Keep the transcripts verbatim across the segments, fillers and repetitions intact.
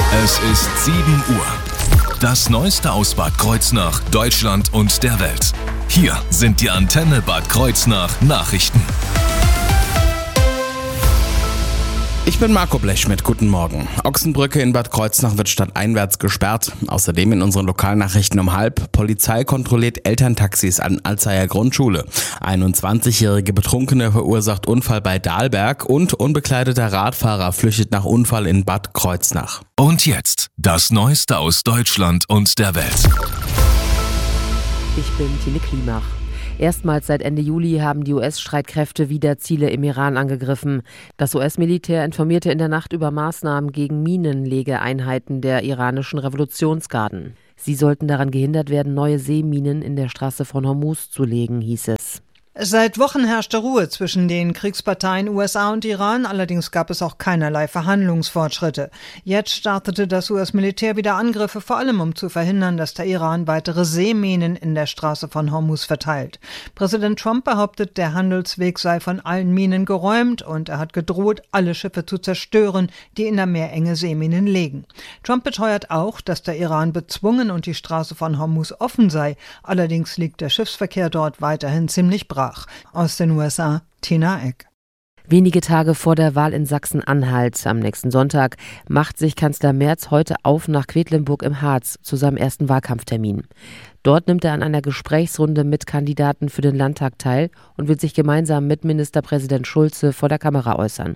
Es ist sieben Uhr. Das Neueste aus Bad Kreuznach, Deutschland und der Welt. Hier sind die Antenne Bad Kreuznach Nachrichten. Ich bin Marco Blechschmidt, guten Morgen. Ochsenbrücke in Bad Kreuznach wird stadteinwärts gesperrt. Außerdem in unseren Lokalnachrichten um halb. Polizei kontrolliert Elterntaxis an Alzeier Grundschule. einundzwanzigjährige Betrunkene verursacht Unfall bei Dahlberg und unbekleideter Radfahrer flüchtet nach Unfall in Bad Kreuznach. Und jetzt das Neueste aus Deutschland und der Welt. Ich bin Tine Klimach. Erstmals seit Ende Juli haben die U S-Streitkräfte wieder Ziele im Iran angegriffen. Das U S-Militär informierte in der Nacht über Maßnahmen gegen Minenlegeeinheiten der iranischen Revolutionsgarden. Sie sollten daran gehindert werden, neue Seeminen in der Straße von Hormuz zu legen, hieß es. Seit Wochen herrschte Ruhe zwischen den Kriegsparteien U S A und Iran, allerdings gab es auch keinerlei Verhandlungsfortschritte. Jetzt startete das U S-Militär wieder Angriffe, vor allem um zu verhindern, dass der Iran weitere Seeminen in der Straße von Hormuz verteilt. Präsident Trump behauptet, der Handelsweg sei von allen Minen geräumt und er hat gedroht, alle Schiffe zu zerstören, die in der Meerenge Seeminen legen. Trump beteuert auch, dass der Iran bezwungen und die Straße von Hormuz offen sei, allerdings liegt der Schiffsverkehr dort weiterhin ziemlich brach. Aus den U S A, Tina Eck. Wenige Tage vor der Wahl in Sachsen-Anhalt am nächsten Sonntag macht sich Kanzler Merz heute auf nach Quedlinburg im Harz zu seinem ersten Wahlkampftermin. Dort nimmt er an einer Gesprächsrunde mit Kandidaten für den Landtag teil und wird sich gemeinsam mit Ministerpräsident Schulze vor der Kamera äußern.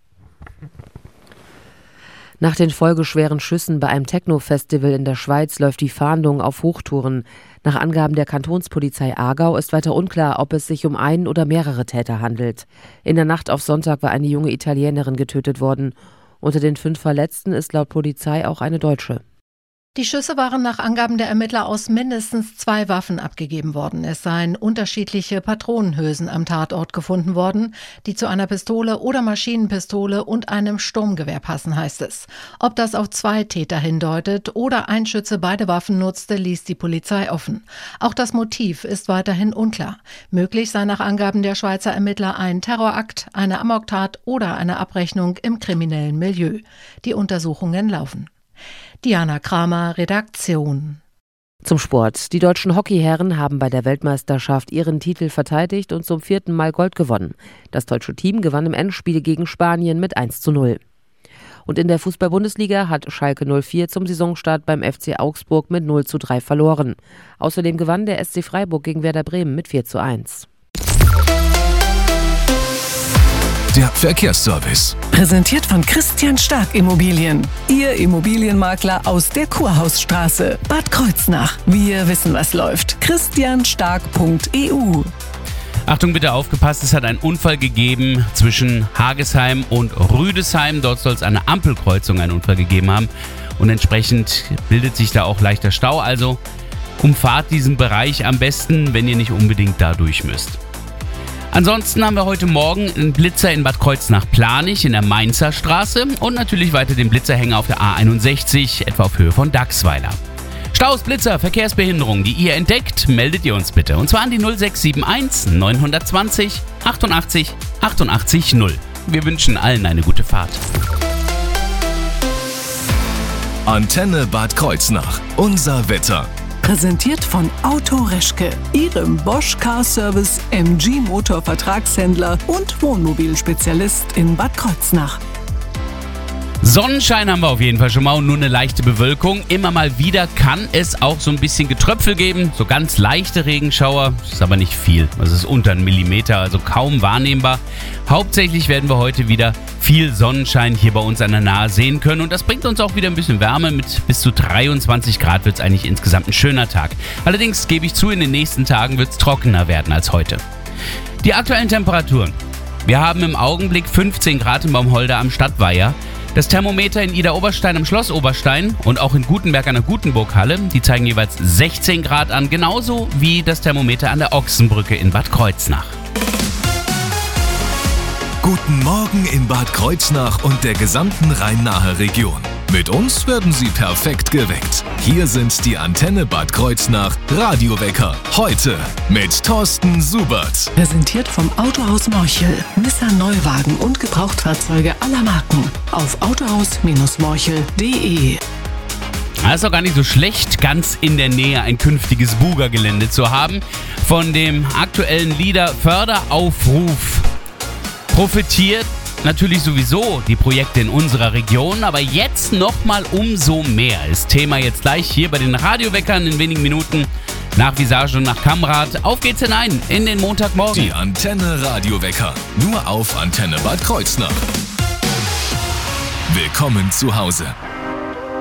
Nach den folgeschweren Schüssen bei einem Techno-Festival in der Schweiz läuft die Fahndung auf Hochtouren. Nach Angaben der Kantonspolizei Aargau ist weiter unklar, ob es sich um einen oder mehrere Täter handelt. In der Nacht auf Sonntag war eine junge Italienerin getötet worden. Unter den fünf Verletzten ist laut Polizei auch eine Deutsche. Die Schüsse waren nach Angaben der Ermittler aus mindestens zwei Waffen abgegeben worden. Es seien unterschiedliche Patronenhülsen am Tatort gefunden worden, die zu einer Pistole oder Maschinenpistole und einem Sturmgewehr passen, heißt es. Ob das auf zwei Täter hindeutet oder ein Schütze beide Waffen nutzte, ließ die Polizei offen. Auch das Motiv ist weiterhin unklar. Möglich sei nach Angaben der Schweizer Ermittler ein Terrorakt, eine Amoktat oder eine Abrechnung im kriminellen Milieu. Die Untersuchungen laufen. Diana Kramer, Redaktion. Zum Sport. Die deutschen Hockeyherren haben bei der Weltmeisterschaft ihren Titel verteidigt und zum vierten Mal Gold gewonnen. Das deutsche Team gewann im Endspiel gegen Spanien mit eins zu null. Und in der Fußball-Bundesliga hat Schalke null vier zum Saisonstart beim F C Augsburg mit null zu drei verloren. Außerdem gewann der S C Freiburg gegen Werder Bremen mit vier zu eins. Der Verkehrsservice. Präsentiert von Christian Stark Immobilien. Ihr Immobilienmakler aus der Kurhausstraße, Bad Kreuznach. Wir wissen, was läuft. christian stark punkt e u. Achtung, bitte aufgepasst, es hat einen Unfall gegeben zwischen Hagesheim und Rüdesheim. Dort soll es eine Ampelkreuzung einen Unfall gegeben haben. Und entsprechend bildet sich da auch leichter Stau. Also umfahrt diesen Bereich am besten, wenn ihr nicht unbedingt da durch müsst. Ansonsten haben wir heute Morgen einen Blitzer in Bad Kreuznach-Planich in der Mainzer Straße und natürlich weiter den Blitzerhänger auf der A einundsechzig, etwa auf Höhe von Dachsweiler. Staus, Blitzer, Verkehrsbehinderungen, die ihr entdeckt, meldet ihr uns bitte. Und zwar an die null sechs sieben eins neun zwei null achtundachtzig achtundachtzig null. Wir wünschen allen eine gute Fahrt. Antenne Bad Kreuznach. Unser Wetter. Präsentiert von Auto Reschke, Ihrem Bosch Car Service M G Motor Vertragshändler und Wohnmobilspezialist in Bad Kreuznach. Sonnenschein haben wir auf jeden Fall schon mal und nur eine leichte Bewölkung. Immer mal wieder kann es auch so ein bisschen Getröpfel geben, so ganz leichte Regenschauer, ist aber nicht viel. Es ist unter einem Millimeter, also kaum wahrnehmbar. Hauptsächlich werden wir heute wieder viel Sonnenschein hier bei uns an der Nahe sehen können und das bringt uns auch wieder ein bisschen Wärme. Mit bis zu dreiundzwanzig Grad wird es eigentlich insgesamt ein schöner Tag. Allerdings gebe ich zu, in den nächsten Tagen wird es trockener werden als heute. Die aktuellen Temperaturen. Wir haben im Augenblick fünfzehn Grad in Baumholder am Stadtweiher. Das Thermometer in Idar-Oberstein am Schloss Oberstein und auch in Gutenberg an der Gutenburghalle, die zeigen jeweils sechzehn Grad an, genauso wie das Thermometer an der Ochsenbrücke in Bad Kreuznach. Guten Morgen in Bad Kreuznach und der gesamten Rhein-Nahe-Region. Mit uns werden Sie perfekt geweckt. Hier sind die Antenne Bad Kreuznach Radiowecker. Heute mit Thorsten Subert. Präsentiert vom Autohaus Morchel. Nissan Neuwagen und Gebrauchtfahrzeuge aller Marken. Auf autohaus Bindestrich morchel punkt de. Es ist auch gar nicht so schlecht, ganz in der Nähe ein künftiges Buga-Gelände zu haben. Von dem aktuellen LEADER-Förderaufruf profitiert natürlich sowieso die Projekte in unserer Region, aber jetzt nochmal umso mehr. Ist Thema jetzt gleich hier bei den Radioweckern in wenigen Minuten. Nach Visage und nach Kamrat. Auf geht's hinein in den Montagmorgen. Die Antenne Radiowecker. Nur auf Antenne Bad Kreuznach. Willkommen zu Hause.